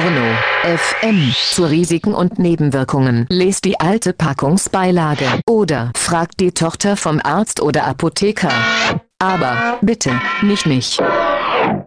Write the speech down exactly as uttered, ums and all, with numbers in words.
Mono F M. Zu Risiken und Nebenwirkungen lest die alte Packungsbeilage oder fragt die Tochter vom Arzt oder Apotheker. Aber bitte nicht mich.